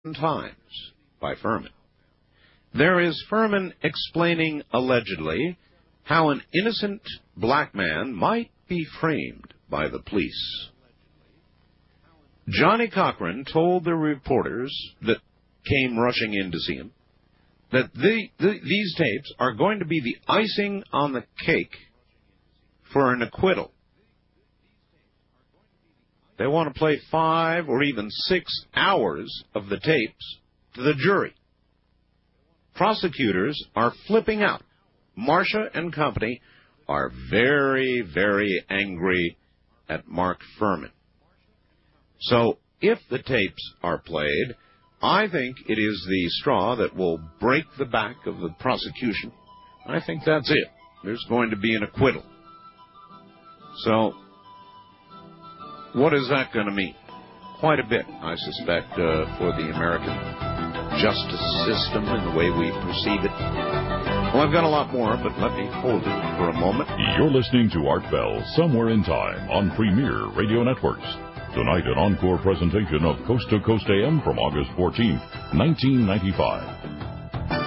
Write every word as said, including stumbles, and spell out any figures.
Times by Furman. There is Furman explaining, allegedly, how an innocent black man might be framed by the police. Johnny Cochran told the reporters that came rushing in to see him that the, the, these tapes are going to be the icing on the cake for an acquittal. They want to play five or even six hours of the tapes to the jury. Prosecutors are flipping out. Marcia and company are very, very angry at Mark Furman. So if the tapes are played, I think it is the straw that will break the back of the prosecution. I think that's it. There's going to be an acquittal. So what is that going to mean? Quite a bit, I suspect, uh, for the American justice system and the way we perceive it. Well, I've got a lot more, but let me hold it for a moment. You're listening to Art Bell, Somewhere in Time, on Premier Radio Networks. Tonight, an encore presentation of Coast to Coast A M from August fourteenth, nineteen ninety-five.